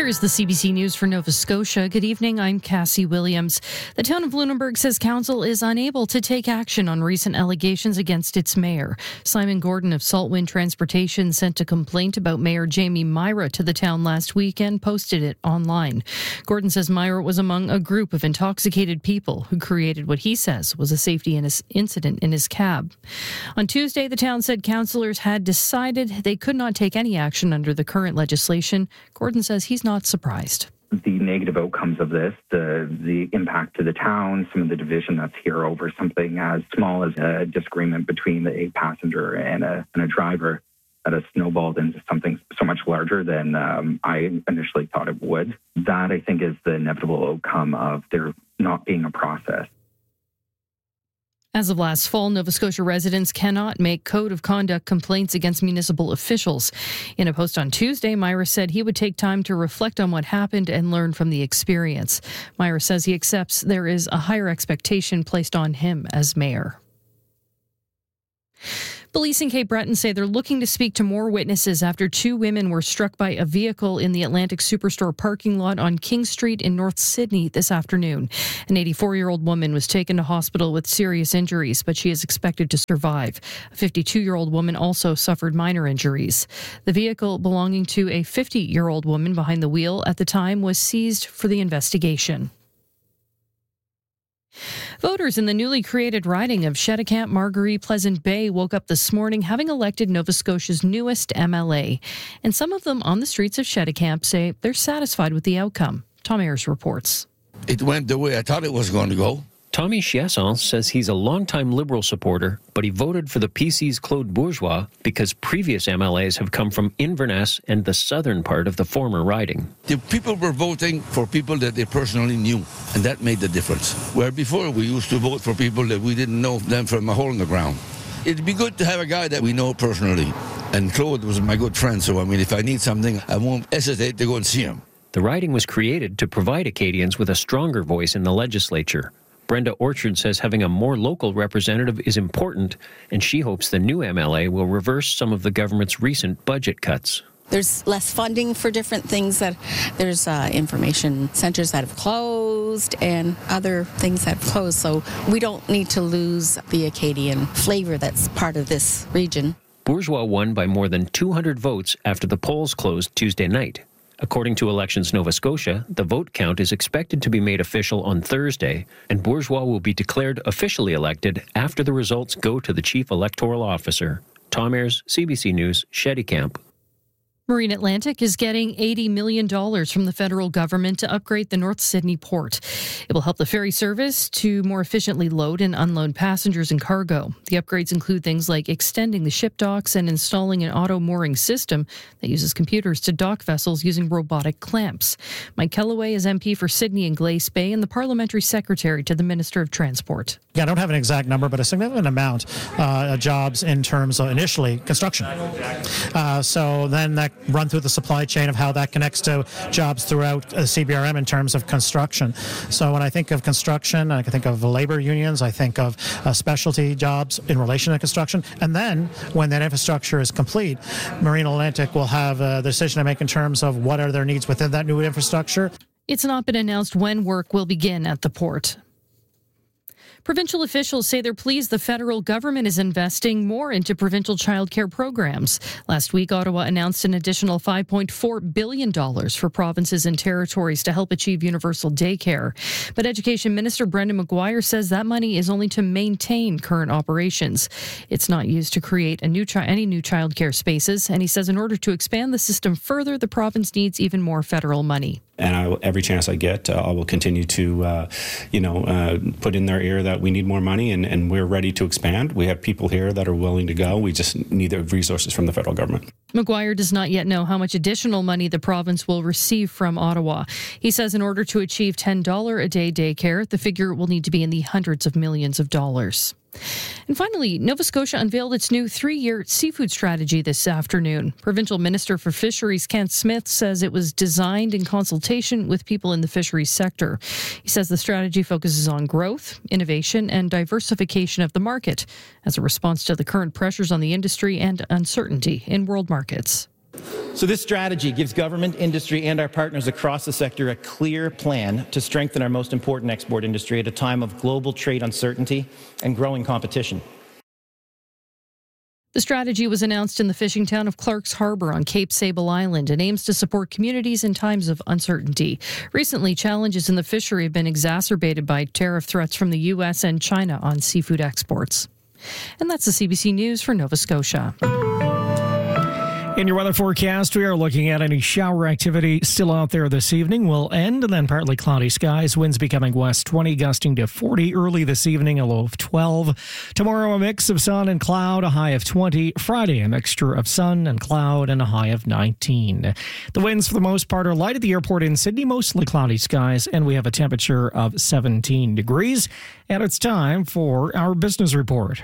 is the CBC News for Nova Scotia. Good evening, I'm Cassie Williams. The town of Lunenburg says council is unable to take action on recent allegations against its mayor. Simon Gordon of Saltwind Transportation sent a complaint about Mayor Jamie Myra to the town last week and posted it online. Gordon says Myra was among a group of intoxicated people who created what he says was a safety incident in his cab. On Tuesday, the town said councillors had decided they could not take any action under the current legislation. Gordon says he's not surprised. The negative outcomes of this, the impact to the town, some of the division that's here over something as small as a disagreement between a passenger and a driver, that has snowballed into something so much larger than I initially thought it would. That, I think, is the inevitable outcome of there not being a process. As of last fall, Nova Scotia residents cannot make code of conduct complaints against municipal officials. In a post on Tuesday, Myra said he would take time to reflect on what happened and learn from the experience. Myra says he accepts there is a higher expectation placed on him as mayor. Police in Cape Breton say they're looking to speak to more witnesses after two women were struck by a vehicle in the Atlantic Superstore parking lot on King Street in North Sydney this afternoon. An 84-year-old woman was taken to hospital with serious injuries, but she is expected to survive. A 52-year-old woman also suffered minor injuries. The vehicle belonging to a 50-year-old woman behind the wheel at the time was seized for the investigation. Voters in the newly created riding of Cheticamp, Margaree, Pleasant Bay woke up this morning having elected Nova Scotia's newest MLA. And some of them on the streets of Cheticamp say they're satisfied with the outcome. Tom Ayers reports. It went the way I thought it was going to go. Tommy Chiasson says he's a longtime Liberal supporter, but he voted for the PC's Claude Bourgeois because previous MLAs have come from Inverness and the southern part of the former riding. The people were voting for people that they personally knew, and that made the difference. Where before we used to vote for people that we didn't know them from a hole in the ground. It'd be good to have a guy that we know personally, and Claude was my good friend, so if I need something, I won't hesitate to go and see him. The riding was created to provide Acadians with a stronger voice in the legislature. Brenda Orchard says having a more local representative is important, and she hopes the new MLA will reverse some of the government's recent budget cuts. There's less funding for different things. There's information centers that have closed and other things that have closed. So we don't need to lose the Acadian flavor that's part of this region. Bourgeois won by more than 200 votes after the polls closed Tuesday night. According to Elections Nova Scotia, the vote count is expected to be made official on Thursday, and Bourgeois will be declared officially elected after the results go to the Chief Electoral Officer. Tom Ayers, CBC News, Cheticamp. Marine Atlantic is getting $80 million from the federal government to upgrade the North Sydney port. It will help the ferry service to more efficiently load and unload passengers and cargo. The upgrades include things like extending the ship docks and installing an auto mooring system that uses computers to dock vessels using robotic clamps. Mike Kellaway is MP for Sydney and Glace Bay and the Parliamentary Secretary to the Minister of Transport. Yeah, I don't have an exact number, but a significant amount of jobs in terms of initially construction. So then that run through the supply chain of how that connects to jobs throughout CBRM in terms of construction. So when I think of construction, I think of labor unions, I think of specialty jobs in relation to construction. And then when that infrastructure is complete, Marine Atlantic will have a decision to make in terms of what are their needs within that new infrastructure. It's not been announced when work will begin at the port. Provincial officials say they're pleased the federal government is investing more into provincial childcare programs. Last week, Ottawa announced an additional $5.4 billion for provinces and territories to help achieve universal daycare. But Education Minister Brendan McGuire says that money is only to maintain current operations. It's not used to create any new childcare spaces, and he says in order to expand the system further, the province needs even more federal money. And every chance I get, I will continue to, put in their ear that we need more money and we're ready to expand. We have people here that are willing to go. We just need the resources from the federal government. McGuire does not yet know how much additional money the province will receive from Ottawa. He says in order to achieve $10 a day daycare, the figure will need to be in the hundreds of millions of dollars. And finally, Nova Scotia unveiled its new 3-year seafood strategy this afternoon. Provincial Minister for Fisheries Kent Smith says it was designed in consultation with people in the fisheries sector. He says the strategy focuses on growth, innovation, and diversification of the market as a response to the current pressures on the industry and uncertainty in world markets. So this strategy gives government, industry, and our partners across the sector a clear plan to strengthen our most important export industry at a time of global trade uncertainty and growing competition. The strategy was announced in the fishing town of Clark's Harbor on Cape Sable Island and aims to support communities in times of uncertainty. Recently, challenges in the fishery have been exacerbated by tariff threats from the U.S. and China on seafood exports. And that's the CBC News for Nova Scotia. In your weather forecast, we are looking at any shower activity still out there this evening. Will end and then partly cloudy skies. Winds becoming west 20, gusting to 40 early this evening, a low of 12. Tomorrow, a mix of sun and cloud, a high of 20. Friday, a mixture of sun and cloud and a high of 19. The winds for the most part are light at the airport in Sydney, mostly cloudy skies, and we have a temperature of 17 degrees. And it's time for our business report.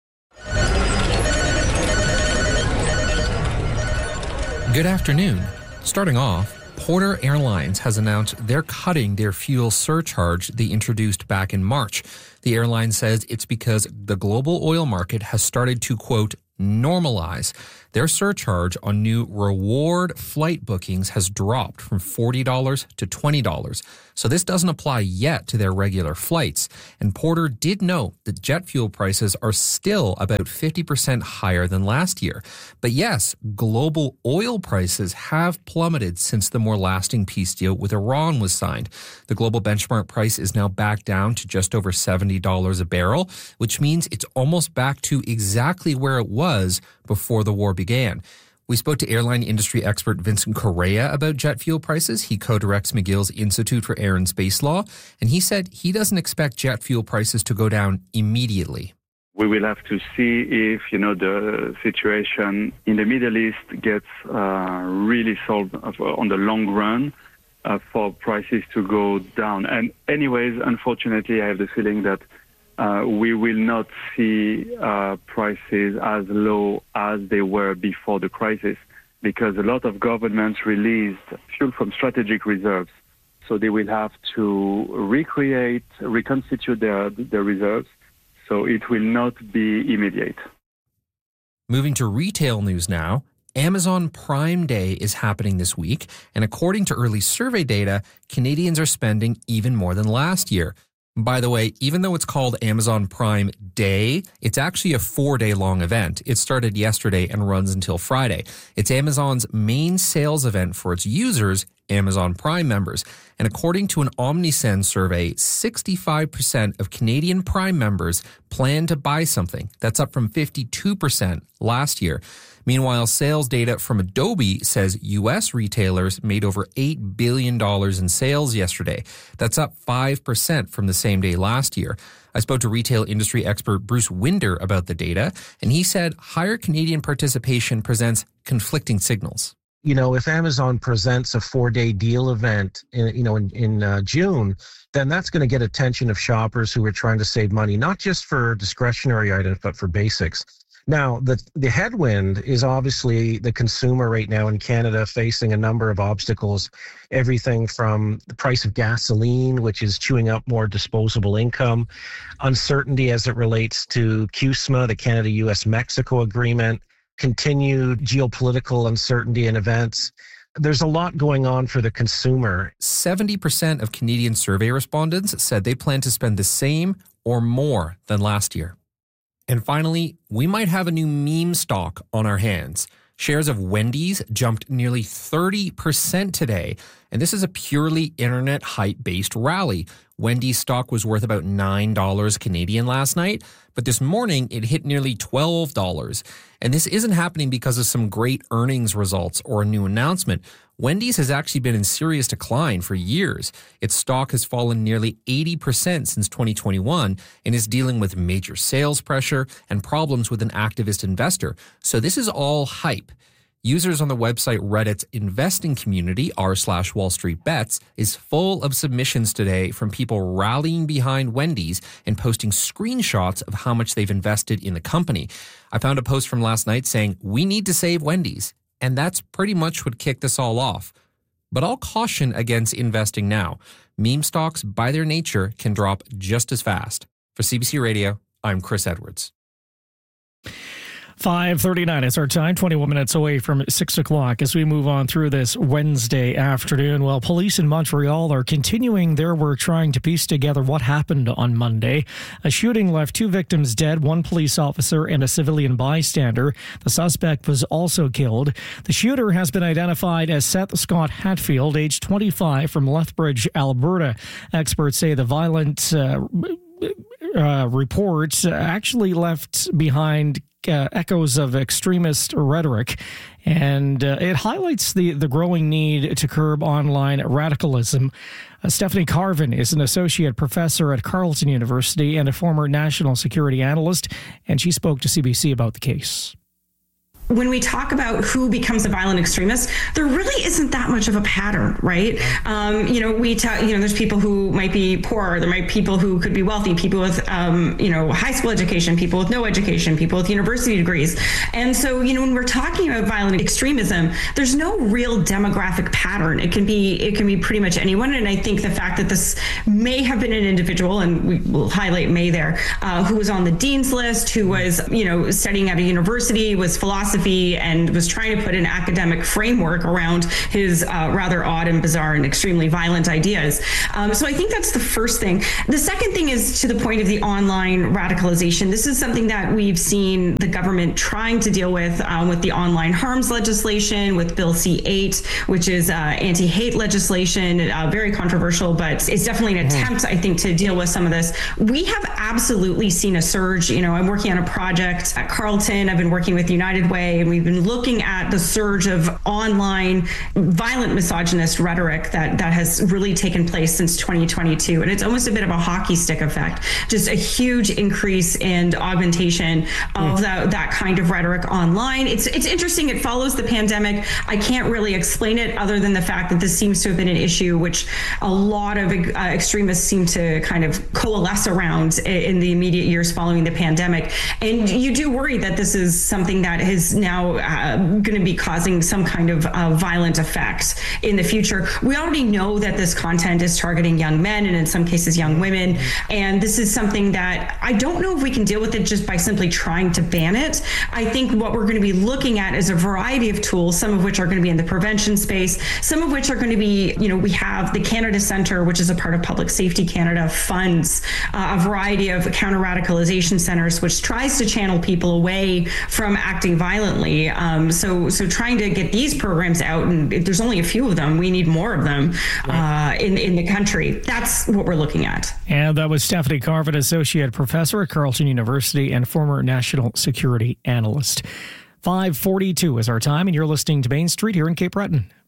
Good afternoon. Starting off, Porter Airlines has announced they're cutting their fuel surcharge they introduced back in March. The airline says it's because the global oil market has started to, quote, normalize. Their surcharge on new reward flight bookings has dropped from $40 to $20. So this doesn't apply yet to their regular flights. And Porter did note that jet fuel prices are still about 50% higher than last year. But yes, global oil prices have plummeted since the more lasting peace deal with Iran was signed. The global benchmark price is now back down to just over $70 a barrel, which means it's almost back to exactly where it was before the war began. We spoke to airline industry expert Vincent Correa about jet fuel prices. He co-directs McGill's Institute for Air and Space Law, and he said he doesn't expect jet fuel prices to go down immediately. We will have to see if, the situation in the Middle East gets really solved on the long run for prices to go down. And anyways, unfortunately, I have the feeling that we will not see prices as low as they were before the crisis, because a lot of governments released fuel from strategic reserves. So they will have to reconstitute their reserves. So it will not be immediate. Moving to retail news now. Amazon Prime Day is happening this week, and according to early survey data, Canadians are spending even more than last year. By the way, even though it's called Amazon Prime Day, it's actually a 4-day-long event. It started yesterday and runs until Friday. It's Amazon's main sales event for its users, Amazon Prime members. And according to an OmniSend survey, 65% of Canadian Prime members plan to buy something. That's up from 52% last year. Meanwhile, sales data from Adobe says U.S. retailers made over $8 billion in sales yesterday. That's up 5% from the same day last year. I spoke to retail industry expert Bruce Winder about the data, and he said higher Canadian participation presents conflicting signals. If Amazon presents a 4-day deal event in June, then that's going to get attention of shoppers who are trying to save money, not just for discretionary items, but for basics. Now, the headwind is obviously the consumer right now in Canada facing a number of obstacles, everything from the price of gasoline, which is chewing up more disposable income, uncertainty as it relates to CUSMA, the Canada-US-Mexico agreement, continued geopolitical uncertainty and events. There's a lot going on for the consumer. 70% of Canadian survey respondents said they plan to spend the same or more than last year. And finally, we might have a new meme stock on our hands. Shares of Wendy's jumped nearly 30% today, and this is a purely internet hype-based rally. Wendy's stock was worth about $9 Canadian last night, but this morning it hit nearly $12. And this isn't happening because of some great earnings results or a new announcement. Wendy's has actually been in serious decline for years. Its stock has fallen nearly 80% since 2021 and is dealing with major sales pressure and problems with an activist investor. So this is all hype. Users on the website Reddit's investing community, r/Wall Street Bets, is full of submissions today from people rallying behind Wendy's and posting screenshots of how much they've invested in the company. I found a post from last night saying, "We need to save Wendy's." And that's pretty much what kicked this all off. But I'll caution against investing now. Meme stocks, by their nature, can drop just as fast. For CBC Radio, I'm Chris Edwards. 5:39 is our time, 21 minutes away from 6 o'clock as we move on through this Wednesday afternoon. Well, police in Montreal are continuing their work trying to piece together what happened on Monday. A shooting left 2 victims dead, 1 police officer and a civilian bystander. The suspect was also killed. The shooter has been identified as Seth Scott Hatfield, age 25, from Lethbridge, Alberta. Experts say the violent report actually left behind echoes of extremist rhetoric, and it highlights the growing need to curb online radicalism. Stephanie Carvin is an associate professor at Carleton University and a former national security analyst, and she spoke to CBC about the case. When we talk about who becomes a violent extremist, there really isn't that much of a pattern, right? There's people who might be poor, there might be people who could be wealthy, people with, high school education, people with no education, people with university degrees. And so, when we're talking about violent extremism, there's no real demographic pattern. It can be pretty much anyone. And I think the fact that this may have been an individual, and we will highlight May there, who was on the dean's list, who was, studying at a university, was philosophy, and was trying to put an academic framework around his rather odd and bizarre and extremely violent ideas. So I think that's the first thing. The second thing is to the point of the online radicalization. This is something that we've seen the government trying to deal with the online harms legislation, with Bill C-8, which is anti-hate legislation, very controversial, but it's definitely an attempt, I think, to deal with some of this. We have absolutely seen a surge. I'm working on a project at Carleton. I've been working with United Way, and we've been looking at the surge of online violent misogynist rhetoric that has really taken place since 2022. And it's almost a bit of a hockey stick effect, just a huge increase in augmentation of that kind of rhetoric online. It's interesting. It follows the pandemic. I can't really explain it other than the fact that this seems to have been an issue which a lot of extremists seem to kind of coalesce around in the immediate years following the pandemic. And you do worry that this is something that is now going to be causing some kind of violent effect in the future. We already know that this content is targeting young men and in some cases young women. And this is something that I don't know if we can deal with it just by simply trying to ban it. I think what we're going to be looking at is a variety of tools, some of which are going to be in the prevention space, some of which are going to be, we have the Canada Centre, which is a part of Public Safety Canada, funds a variety of counter-radicalization centers, which tries to channel people away from acting violently. So trying to get these programs out, and there's only a few of them, we need more of them in the country. That's what we're looking at. And that was Stephanie Carvin, associate professor at Carleton University and former national security analyst. 5:42 is our time, and you're listening to Main Street here in Cape Breton.